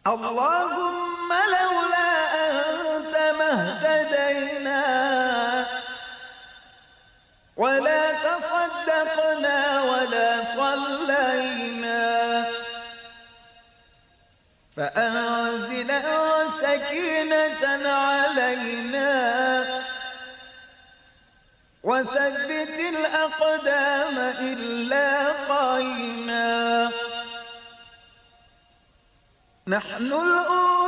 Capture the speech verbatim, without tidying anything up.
اللهم لولا أنت ما اهتدينا ولا تصدقنا ولا صلينا، فأنزل سكينة علينا وثبت الأقدام إلا قينا. نحن الأولى